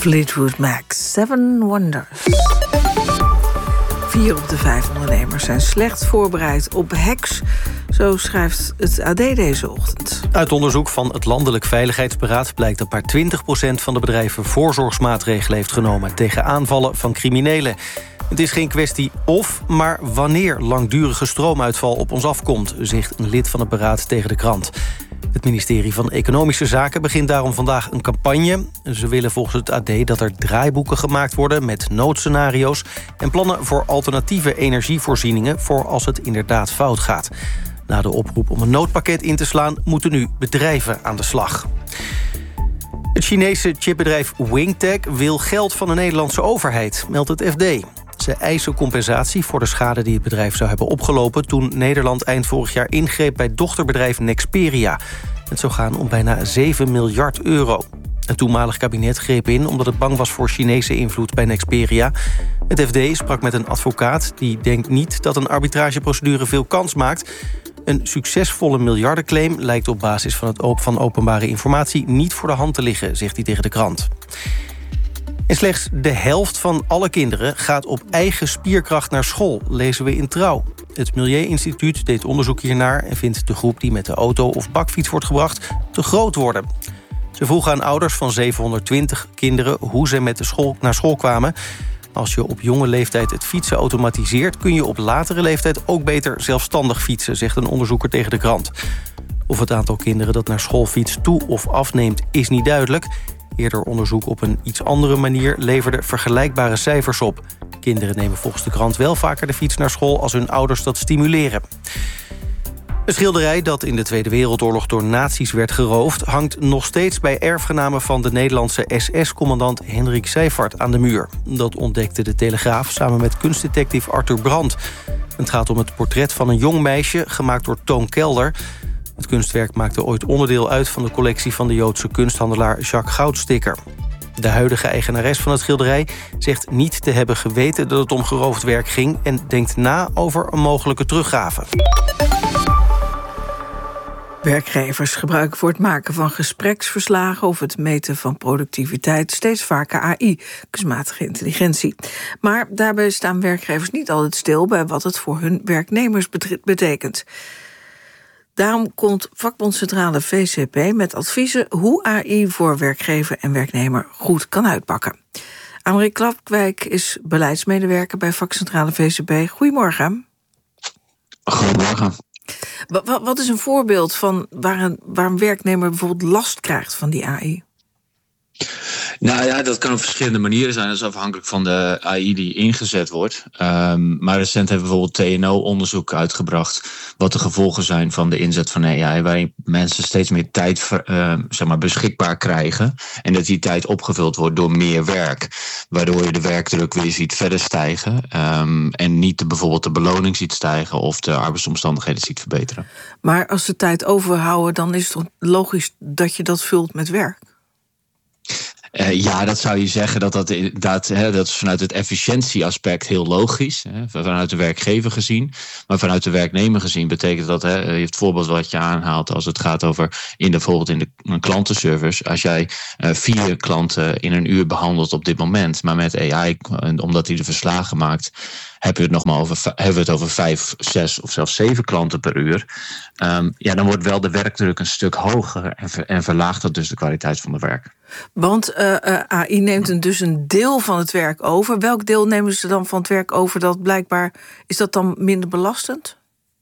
Fleetwood Mac, 7 Wonders. 4 op de 5 ondernemers zijn slecht voorbereid op hacks. Zo schrijft het AD deze ochtend. Uit onderzoek van het Landelijk Veiligheidsberaad blijkt dat maar 20% van de bedrijven voorzorgsmaatregelen heeft genomen tegen aanvallen van criminelen. Het is geen kwestie of, maar wanneer langdurige stroomuitval op ons afkomt, zegt een lid van het beraad tegen de krant. Het ministerie van Economische Zaken begint daarom vandaag een campagne. Ze willen volgens het AD dat er draaiboeken gemaakt worden met noodscenario's en plannen voor alternatieve energievoorzieningen voor als het inderdaad fout gaat. Na de oproep om een noodpakket in te slaan moeten nu bedrijven aan de slag. Het Chinese chipbedrijf Wingtech wil geld van de Nederlandse overheid, meldt het FD. Ze eisen compensatie voor de schade die het bedrijf zou hebben opgelopen toen Nederland eind vorig jaar ingreep bij dochterbedrijf Nexperia. Het zou gaan om bijna 7 miljard euro. Het toenmalig kabinet greep in omdat het bang was voor Chinese invloed bij Nexperia. Het FD sprak met een advocaat die denkt niet dat een arbitrageprocedure veel kans maakt. Een succesvolle miljardenclaim lijkt op basis van openbare informatie niet voor de hand te liggen, zegt hij tegen de krant. En slechts de helft van alle kinderen gaat op eigen spierkracht naar school, lezen we in Trouw. Het Milieuinstituut deed onderzoek hiernaar en vindt de groep die met de auto of bakfiets wordt gebracht te groot worden. Ze vroegen aan ouders van 720 kinderen hoe ze met de school naar school kwamen. Als je op jonge leeftijd het fietsen automatiseert, kun je op latere leeftijd ook beter zelfstandig fietsen, zegt een onderzoeker tegen de krant. Of het aantal kinderen dat naar school fietst toe of afneemt is niet duidelijk. Eerder onderzoek op een iets andere manier leverde vergelijkbare cijfers op. Kinderen nemen volgens de krant wel vaker de fiets naar school als hun ouders dat stimuleren. Een schilderij dat in de Tweede Wereldoorlog door nazi's werd geroofd hangt nog steeds bij erfgenamen van de Nederlandse SS-commandant Hendrik Seyfarth aan de muur. Dat ontdekte de Telegraaf samen met kunstdetective Arthur Brandt. Het gaat om het portret van een jong meisje, gemaakt door Toon Kelder. Het kunstwerk maakte ooit onderdeel uit van de collectie van de Joodse kunsthandelaar Jacques Goudsticker. De huidige eigenares van het schilderij zegt niet te hebben geweten dat het om geroofd werk ging en denkt na over een mogelijke teruggave. Werkgevers gebruiken voor het maken van gespreksverslagen of het meten van productiviteit steeds vaker AI, kunstmatige intelligentie. Maar daarbij staan werkgevers niet altijd stil bij wat het voor hun werknemers betekent. Daarom komt vakbondscentrale VCP met adviezen hoe AI voor werkgever en werknemer goed kan uitpakken. Annemarie Klapwijk is beleidsmedewerker bij vakcentrale VCP. Goedemorgen. Goedemorgen. Wat is een voorbeeld van waar een werknemer bijvoorbeeld last krijgt van die AI? Nou ja, dat kan op verschillende manieren zijn. Dat is afhankelijk van de AI die ingezet wordt. Maar recent hebben we bijvoorbeeld TNO-onderzoek uitgebracht wat de gevolgen zijn van de inzet van AI, waarin mensen steeds meer tijd beschikbaar krijgen en dat die tijd opgevuld wordt door meer werk, waardoor je de werkdruk weer ziet verder stijgen en niet bijvoorbeeld de beloning ziet stijgen of de arbeidsomstandigheden ziet verbeteren. Maar als ze tijd overhouden, dan is het toch logisch dat je dat vult met werk? Ja, dat zou je zeggen dat is vanuit het efficiëntieaspect heel logisch. Vanuit de werkgever gezien. Maar vanuit de werknemer gezien betekent dat, je het voorbeeld wat je aanhaalt als het gaat over bijvoorbeeld in de klantenservice. Als jij 4 klanten in een uur behandelt op dit moment, maar met AI, omdat hij de verslagen maakt, hebben we het over 5, 6 of zelfs 7 klanten per uur. Dan wordt wel de werkdruk een stuk hoger en verlaagt dat dus de kwaliteit van het werk. Want AI neemt dus een deel van het werk over. Welk deel nemen ze dan van het werk over dat blijkbaar, is dat dan minder belastend?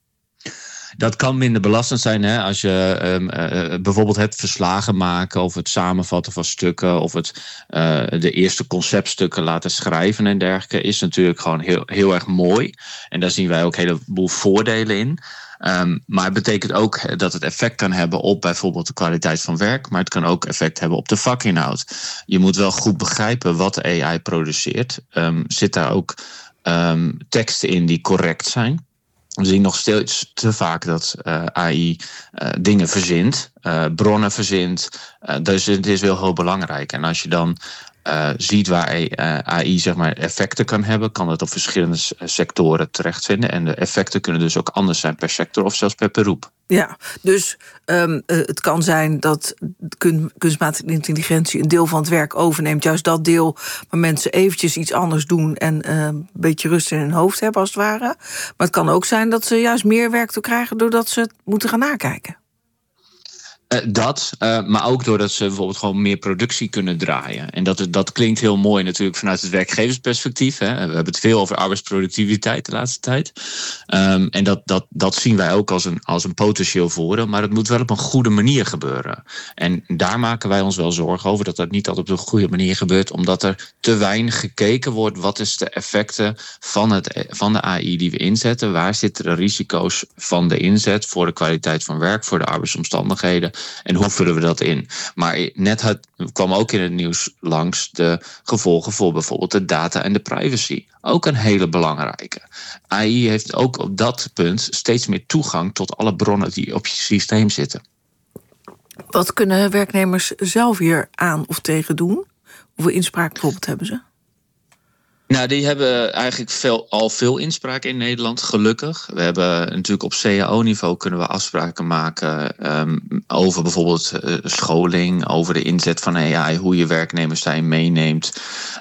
Dat kan minder belastend zijn als je bijvoorbeeld het verslagen maken of het samenvatten van stukken of de eerste conceptstukken laten schrijven en dergelijke is natuurlijk gewoon heel, heel erg mooi. En daar zien wij ook een heleboel voordelen in. Maar het betekent ook dat het effect kan hebben op bijvoorbeeld de kwaliteit van werk, maar het kan ook effect hebben op de vakinhoud. Je moet wel goed begrijpen wat de AI produceert. Zit daar ook teksten in die correct zijn? We zien nog steeds te vaak dat AI dingen verzint, bronnen verzint. Dus het is wel heel belangrijk. En als je dan ziet waar AI zeg maar effecten kan hebben, kan het op verschillende sectoren terechtvinden. En de effecten kunnen dus ook anders zijn per sector of zelfs per beroep. Ja, dus het kan zijn dat kunstmatige intelligentie een deel van het werk overneemt. Juist dat deel waar mensen eventjes iets anders doen en een beetje rust in hun hoofd hebben als het ware. Maar het kan ook zijn dat ze juist meer werk toe krijgen doordat ze het moeten gaan nakijken. Maar ook doordat ze bijvoorbeeld gewoon meer productie kunnen draaien. En dat klinkt heel mooi natuurlijk vanuit het werkgeversperspectief. Hè. We hebben het veel over arbeidsproductiviteit de laatste tijd. En dat zien wij ook als een potentieel voordeel. Maar het moet wel op een goede manier gebeuren. En daar maken wij ons wel zorgen over dat niet altijd op een goede manier gebeurt. Omdat er te weinig gekeken wordt. Wat is de effecten van de AI die we inzetten? Waar zitten de risico's van de inzet voor de kwaliteit van werk, voor de arbeidsomstandigheden? En hoe vullen we dat in? Maar net kwam ook in het nieuws langs de gevolgen voor bijvoorbeeld de data en de privacy. Ook een hele belangrijke. AI heeft ook op dat punt steeds meer toegang tot alle bronnen die op je systeem zitten. Wat kunnen werknemers zelf hier aan of tegen doen? Hoeveel inspraak bijvoorbeeld hebben ze? Nou, die hebben eigenlijk al veel inspraak in Nederland, gelukkig. We hebben natuurlijk op CAO-niveau kunnen we afspraken maken over bijvoorbeeld scholing, over de inzet van AI, hoe je werknemers daarin meeneemt.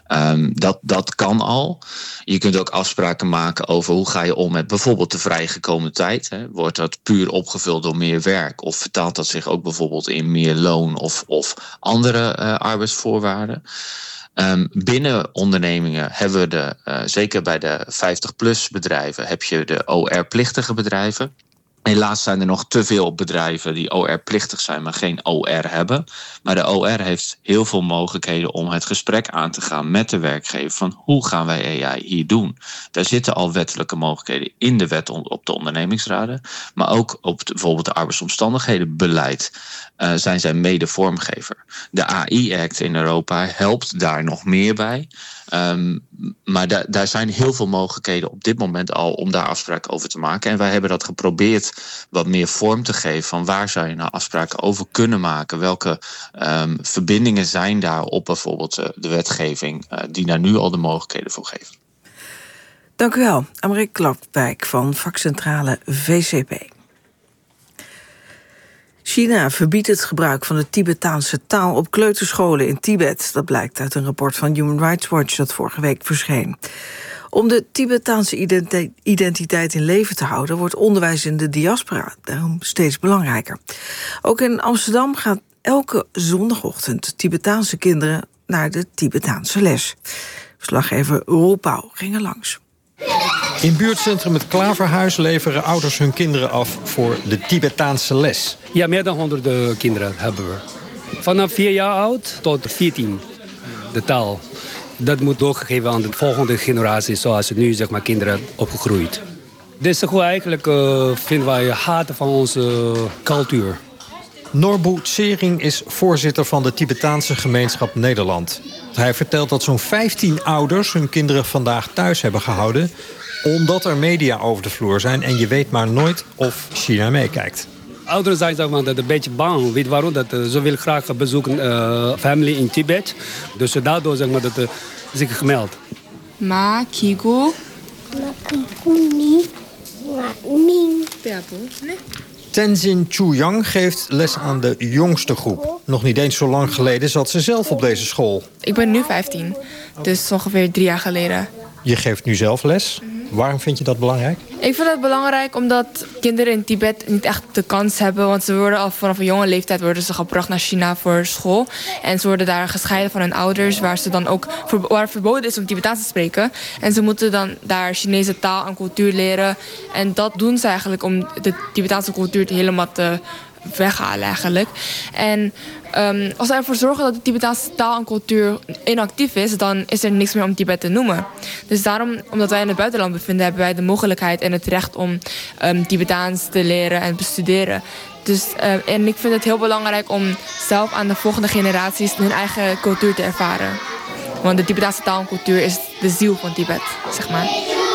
Dat kan al. Je kunt ook afspraken maken over hoe ga je om met bijvoorbeeld de vrijgekomen tijd. Hè. Wordt dat puur opgevuld door meer werk? Of vertaalt dat zich ook bijvoorbeeld in meer loon of andere arbeidsvoorwaarden? Binnen ondernemingen hebben we zeker bij de 50-plus bedrijven heb je de OR-plichtige bedrijven. Helaas zijn er nog te veel bedrijven die OR-plichtig zijn, maar geen OR hebben. Maar de OR heeft heel veel mogelijkheden om het gesprek aan te gaan met de werkgever van hoe gaan wij AI hier doen. Daar zitten al wettelijke mogelijkheden in de wet op de ondernemingsraden, maar ook op bijvoorbeeld de arbeidsomstandighedenbeleid zijn zij mede vormgever. De AI-act in Europa helpt daar nog meer bij. Maar daar zijn heel veel mogelijkheden op dit moment al om daar afspraken over te maken. En wij hebben dat geprobeerd wat meer vorm te geven van waar zou je nou afspraken over kunnen maken. Welke verbindingen zijn daar op bijvoorbeeld de wetgeving die daar nu al de mogelijkheden voor geven. Dank u wel, Amerik Klapwijk van vakcentrale VCP. China verbiedt het gebruik van de Tibetaanse taal op kleuterscholen in Tibet. Dat blijkt uit een rapport van Human Rights Watch dat vorige week verscheen. Om de Tibetaanse identiteit in leven te houden wordt onderwijs in de diaspora daarom steeds belangrijker. Ook in Amsterdam gaan elke zondagochtend Tibetaanse kinderen naar de Tibetaanse les. Verslaggever Roel Pauw ging er langs. In buurtcentrum Het Klaverhuis leveren ouders hun kinderen af voor de Tibetaanse les. Ja, meer dan 100 kinderen hebben we. Vanaf 4 jaar oud tot 14, de taal. Dat moet doorgegeven aan de volgende generatie, zoals het nu kinderen opgegroeid. Dit is gewoon eigenlijk, vinden wij, haten van onze cultuur. Norbu Tsering is voorzitter van de Tibetaanse gemeenschap Nederland. Hij vertelt dat zo'n 15 ouders hun kinderen vandaag thuis hebben gehouden, omdat er media over de vloer zijn en je weet maar nooit of China meekijkt. Ouderen zijn een beetje bang. Weet waarom? Ze willen graag bezoeken familie in Tibet. Dus daardoor dat zich gemeld. Ma Kigo. Tenzin Chuyang geeft les aan de jongste groep. Nog niet eens zo lang geleden zat ze zelf op deze school. Ik ben nu 15, dus ongeveer 3 jaar geleden. Je geeft nu zelf les. Waarom vind je dat belangrijk? Ik vind dat belangrijk omdat kinderen in Tibet niet echt de kans hebben. Want ze worden al vanaf een jonge leeftijd worden ze gebracht naar China voor school. En ze worden daar gescheiden van hun ouders, waar ze dan ook waar verboden is om Tibetaans te spreken. En ze moeten dan daar Chinese taal en cultuur leren. En dat doen ze eigenlijk om de Tibetaanse cultuur helemaal te weghalen eigenlijk. En als we ervoor zorgen dat de Tibetaanse taal en cultuur inactief is, dan is er niks meer om Tibet te noemen. Dus daarom, omdat wij in het buitenland bevinden, hebben wij de mogelijkheid en het recht om Tibetaans te leren en te bestuderen. Dus, en ik vind het heel belangrijk om zelf aan de volgende generaties hun eigen cultuur te ervaren. Want de Tibetaanse taal en cultuur is de ziel van Tibet, zeg maar.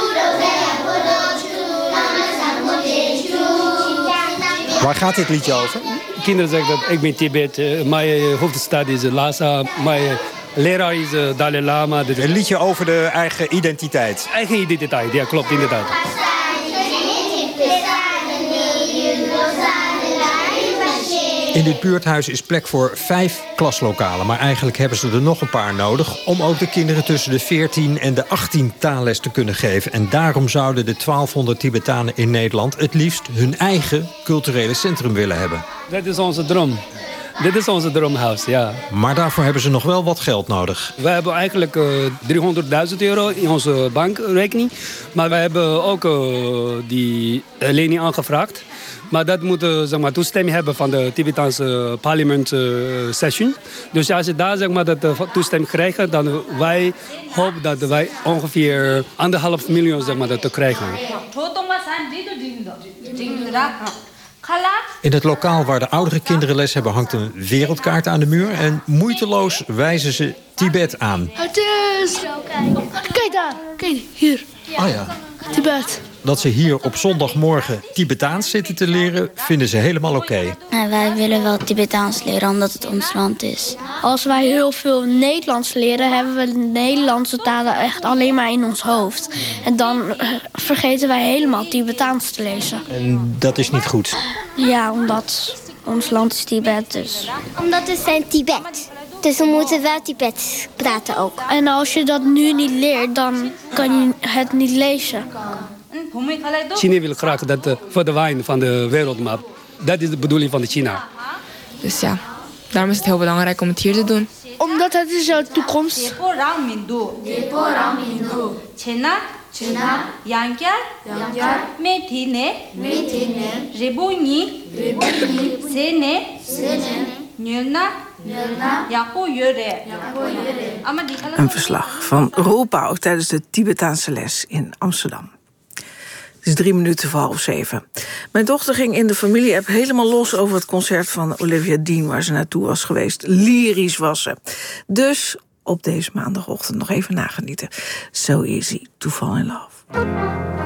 Waar gaat dit liedje over? Kinderen zeggen dat ik ben Tibet. Mijn hoofdstad is Lhasa. Mijn Leraar is Dalai Lama. Een liedje over de eigen identiteit. Eigen identiteit, ja, klopt, inderdaad. In dit buurthuis is plek voor 5 klaslokalen. Maar eigenlijk hebben ze er nog een paar nodig om ook de kinderen tussen de 14 en de 18 taalles te kunnen geven. En daarom zouden de 1200 Tibetanen in Nederland het liefst hun eigen culturele centrum willen hebben. Dat is onze droom. Dit is onze droomhuis, ja. Maar daarvoor hebben ze nog wel wat geld nodig. We hebben eigenlijk €300.000 in onze bankrekening. Maar we hebben ook die lening aangevraagd. Maar dat moet zeg maar, toestemming hebben van de Tibetaanse parlement session. Dus als je daar zeg maar, dat toestemming krijgt, dan wij hopen dat wij ongeveer 1,5 miljoen zeg maar, dat te krijgen. In het lokaal waar de oudere kinderen les hebben hangt een wereldkaart aan de muur. En moeiteloos wijzen ze Tibet aan. Het is... Kijk daar, kijk hier. Oh ja. Tibet. Dat ze hier op zondagmorgen Tibetaans zitten te leren, vinden ze helemaal oké. Wij willen wel Tibetaans leren, omdat het ons land is. Als wij heel veel Nederlands leren, hebben we de Nederlandse talen echt alleen maar in ons hoofd. En dan vergeten wij helemaal Tibetaans te lezen. En dat is niet goed. Ja, omdat ons land is Tibet dus. Omdat het zijn Tibet. Dus we moeten wel Tibet praten ook. En als je dat nu niet leert, dan kan je het niet lezen. China wil graag dat verdwijnen van de wereldmap. Dat is de bedoeling van China. Dus ja, daarom is het heel belangrijk om het hier te doen. Omdat het is de toekomst. Een verslag van Roel Pauw tijdens de Tibetaanse les in Amsterdam. Het is 6:03. Mijn dochter ging in de familie-app helemaal los over het concert van Olivia Dean, waar ze naartoe was geweest. Lyrisch was ze. Dus op deze maandagochtend nog even nagenieten. So easy to fall in love.